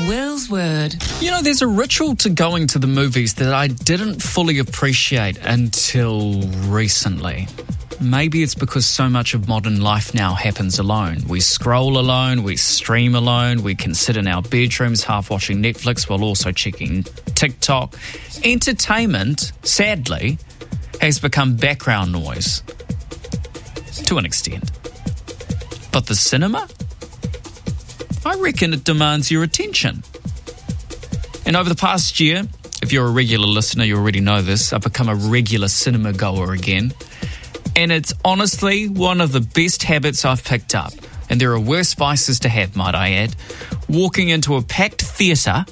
Will's Word. You know, there's a ritual to going to the movies that I didn't fully appreciate until recently. Maybe it's because so much of modern life now happens alone. We scroll alone, we stream alone, we can sit in our bedrooms half watching Netflix while also checking TikTok. Entertainment, sadly, has become background noise to an extent. But the cinema? I reckon it demands your attention. And over the past year, if you're a regular listener, you already know this, I've become a regular cinema goer again. And it's honestly one of the best habits I've picked up. And there are worse vices to have, might I add. Walking into a packed theatre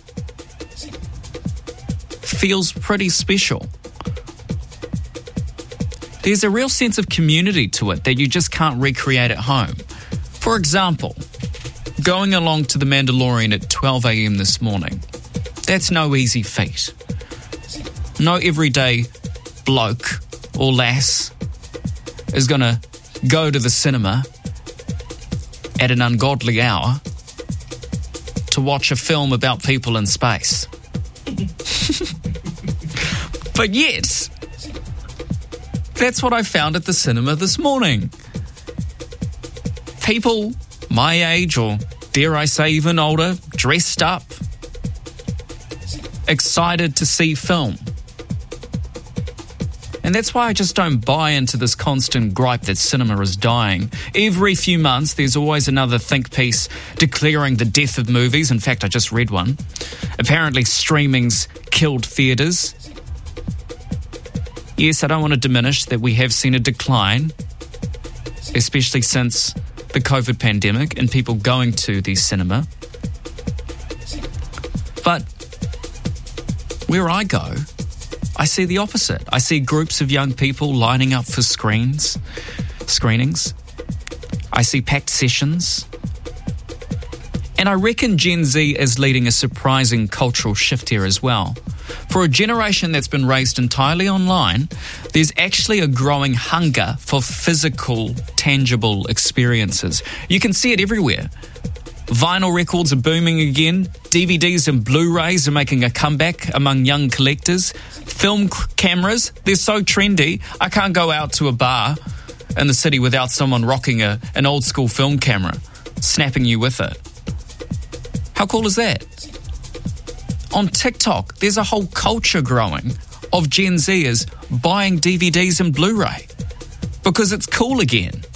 feels pretty special. There's a real sense of community to it that you just can't recreate at home. For example, going along to The Mandalorian at 12 a.m. this morning. That's no easy feat. No everyday bloke or lass is going to go to the cinema at an ungodly hour to watch a film about people in space. But yet, that's what I found at the cinema this morning. People my age, or dare I say even older, dressed up, excited to see film. And that's why I just don't buy into this constant gripe that cinema is dying. Every few months, there's always another think piece declaring the death of movies. In fact, I just read one. Apparently, streaming's killed theatres. Yes, I don't want to diminish that we have seen a decline, especially since the COVID pandemic and people going to the cinema. But where I go, I see the opposite. I see groups of young people lining up for screenings. I see packed sessions. And I reckon Gen Z is leading a surprising cultural shift here as well. For a generation that's been raised entirely online, there's actually a growing hunger for physical, tangible experiences. You can see it everywhere. Vinyl records are booming again. DVDs and Blu-rays are making a comeback among young collectors. Film cameras, they're so trendy. I can't go out to a bar in the city without someone rocking an old school film camera, snapping you with it. How cool is that? On TikTok, there's a whole culture growing of Gen Zers buying DVDs and Blu-ray because it's cool again.